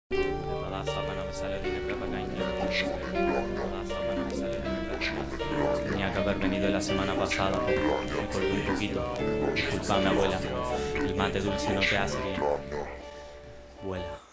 La sábana me sale de negra para caña. La sábana me sale de negra para caña. Tenía que haber venido la semana pasada, pero me corté un poquito. Disculpame, abuela, el mate dulce no te hace bien. Vuela.